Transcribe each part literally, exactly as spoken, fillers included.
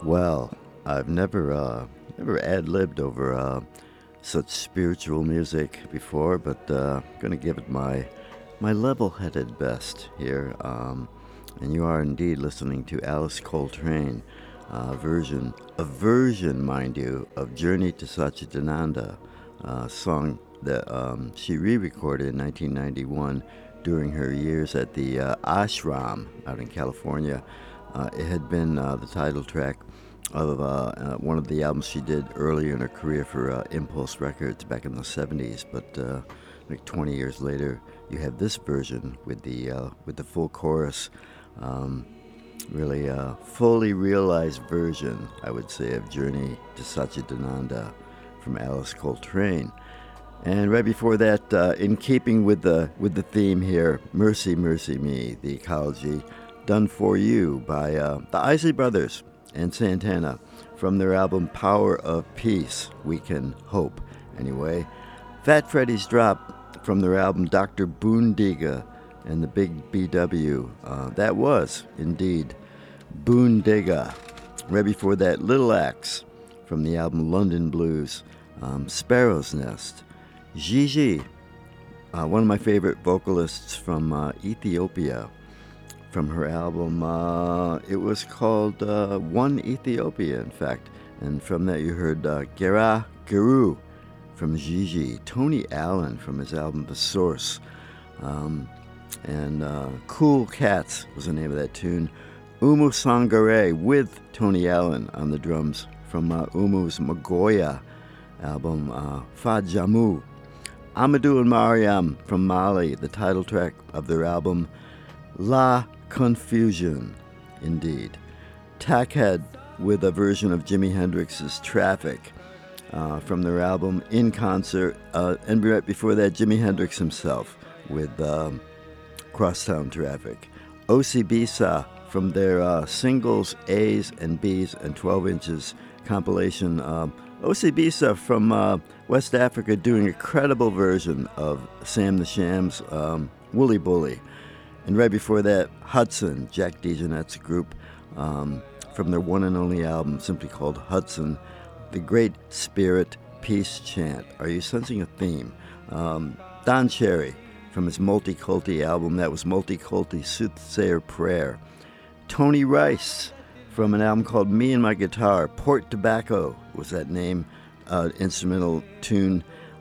Well, I've never uh, never ad-libbed over uh, such spiritual music before, but uh, I'm gonna give it my my level-headed best here. Um, and you are indeed listening to Alice Coltrane, uh, version, a version, mind you, of "Journey to Satchidananda," a song that um, she re-recorded in nineteen ninety-one during her years at the uh, ashram out in California. Uh, it had been uh, the title track of uh, uh, one of the albums she did earlier in her career for uh, Impulse Records back in the seventies, but uh, like twenty years later, you have this version with the uh, with the full chorus. Um, really a fully realized version, I would say, of Journey to Satchidananda from Alice Coltrane. And right before that, uh, in keeping with the with the theme here, Mercy, Mercy Me, the ecology done for you by uh, the Isley Brothers and Santana from their album Power of Peace, We Can Hope. Anyway, Fat Freddy's Drop from their album Doctor Boondiga and the Big B W. Uh, that was, indeed, Boondiga. Right before that, Little Axe from the album London Blues, um, Sparrow's Nest. Gigi, uh, one of my favorite vocalists from uh, Ethiopia, from her album, uh, it was called uh, One Ethiopia, in fact. And from that you heard uh, Gera Guru from Gigi, Tony Allen from his album The Source, um, and uh, Cool Cats was the name of that tune. Umu Sangare with Tony Allen on the drums from uh, Umu's Magoya album, uh, Fajamu. Amadou and Mariam from Mali, the title track of their album La Confusion, indeed. Tackhead with a version of Jimi Hendrix's Traffic uh, from their album In Concert, uh, and right before that, Jimi Hendrix himself with um, Crosstown Traffic. Osibisa from their uh, singles A's and B's and twelve inches compilation. Um, Osibisa from uh, West Africa doing a credible version of Sam the Sham's um, Woolly Bully. And right before that, Hudson, Jack DeJohnette's group, um, from their one and only album, simply called Hudson, The Great Spirit Peace Chant. Are you sensing a theme? Um, Don Cherry, from his Multiculti album, that was Multiculti Soothsayer Prayer. Tony Rice, from an album called Me and My Guitar, Port Tobacco was that name, uh, instrumental tune.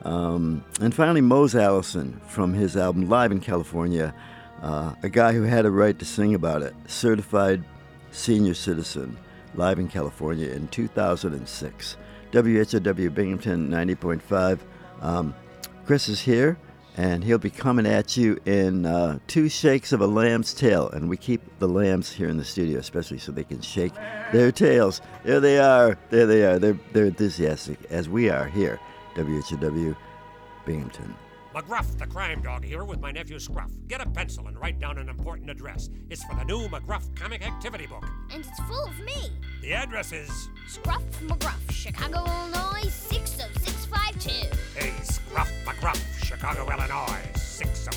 Um, and finally, Mose Allison, from his album Live in California, Uh, a guy who had a right to sing about it, Certified Senior Citizen, live in California in two thousand six. W H O W Binghamton ninety point five. Um, Chris is here, and he'll be coming at you in uh, two shakes of a lamb's tail. And we keep the lambs here in the studio, especially so they can shake their tails. There they are. There they are. They're, they're enthusiastic, as we are here, W H O W Binghamton. McGruff, the crime dog, here with my nephew Scruff. Get a pencil and write down an important address. It's for the new McGruff comic activity book. And it's full of me. The address is... Scruff McGruff, Chicago, Illinois, six oh six five two. Hey, Scruff McGruff, Chicago, Illinois, six oh